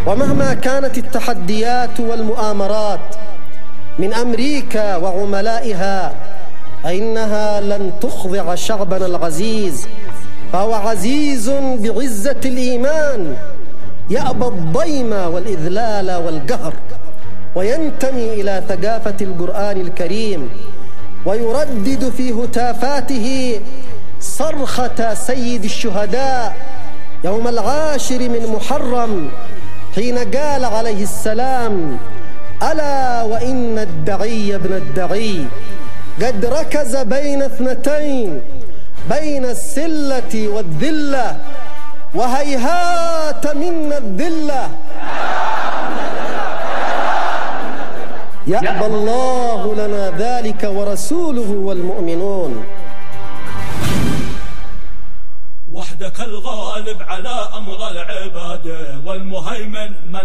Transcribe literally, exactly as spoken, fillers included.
ومهما كانت التحديات والمؤامرات من أمريكا وعملائها فإنها لن تخضع شعبنا العزيز، فهو عزيز بعزة الإيمان يأبى الضيم والإذلال والقهر، وينتمي إلى ثقافة القرآن الكريم، ويردد في هتافاته صرخة سيد الشهداء يوم العاشر من محرم حين قال عليه السلام: ألا وإن الدعي ابن الدعي قد ركز بين اثنتين، بين السلة والذلة، وهيهات منا الذلة. يأبى الله لنا ذلك ورسوله والمؤمنون. وحدك الغالب على أمر العباد والمهيمن من